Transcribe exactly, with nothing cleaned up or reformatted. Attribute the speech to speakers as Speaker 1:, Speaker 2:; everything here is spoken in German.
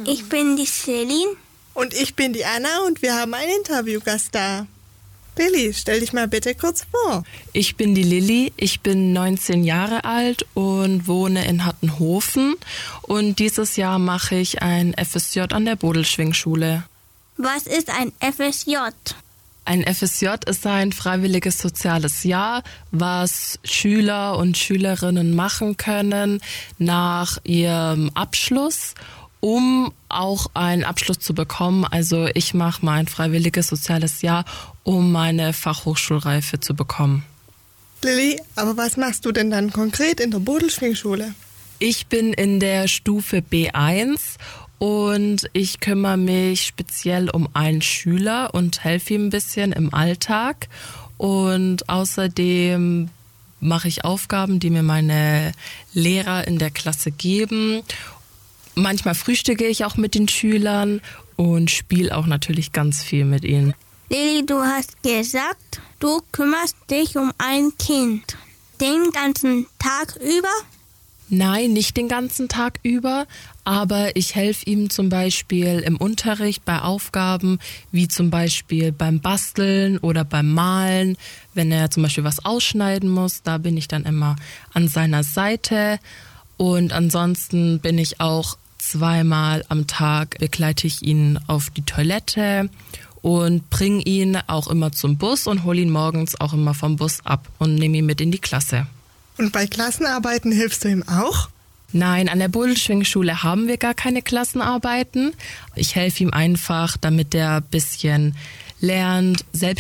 Speaker 1: Ich bin die Celine.
Speaker 2: Und ich bin die Anna und wir haben einen Interviewgast da. Lilly, stell dich mal bitte kurz vor.
Speaker 3: Ich bin die Lilly, ich bin neunzehn Jahre alt und wohne in Hattenhofen. Und dieses Jahr mache ich ein F S J an der Bodelschwingschule.
Speaker 1: Was ist ein F S J?
Speaker 3: Ein F S J ist ein freiwilliges soziales Jahr, was Schüler und Schülerinnen machen können nach ihrem Abschluss, um auch einen Abschluss zu bekommen. Also ich mache mein freiwilliges soziales Jahr, um meine Fachhochschulreife zu bekommen.
Speaker 2: Lilly, aber was machst du denn dann konkret in der Bodelschwingschule?
Speaker 3: Ich bin in der Stufe B eins und ich kümmere mich speziell um einen Schüler und helfe ihm ein bisschen im Alltag. Und außerdem mache ich Aufgaben, die mir meine Lehrer in der Klasse geben. Manchmal frühstücke ich auch mit den Schülern und spiele auch natürlich ganz viel mit ihnen.
Speaker 1: Lilly, du hast gesagt, du kümmerst dich um ein Kind. Den ganzen Tag über?
Speaker 3: Nein, nicht den ganzen Tag über, aber ich helfe ihm zum Beispiel im Unterricht bei Aufgaben, wie zum Beispiel beim Basteln oder beim Malen. Wenn er zum Beispiel was ausschneiden muss, da bin ich dann immer an seiner Seite. Und ansonsten bin ich auch zweimal am Tag, begleite ich ihn auf die Toilette und bringe ihn auch immer zum Bus und hole ihn morgens auch immer vom Bus ab und nehme ihn mit in die Klasse.
Speaker 2: Und bei Klassenarbeiten hilfst du ihm auch?
Speaker 3: Nein, an der Bodelschwingschule haben wir gar keine Klassenarbeiten. Ich helfe ihm einfach, damit er ein bisschen lernt, selbst